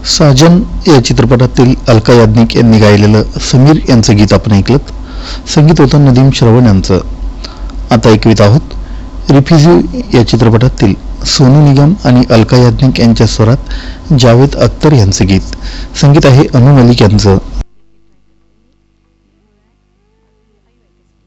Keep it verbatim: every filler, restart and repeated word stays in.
साजन या चित्रपटातील अलका याज्ञिक यांनी गायलेलं समीर यांचं गीत आपण ऐकलं. संगीत होतं नदीम श्रवण यांचं. आता ऐकवीत आहोत रिफ्युजी या चित्रपटातील सोनू निगम आणि अलका याज्ञिक यांच्या स्वरात जावेद अख्तर यांचं गीत. संगीत आहे अनु मलिक यांचं.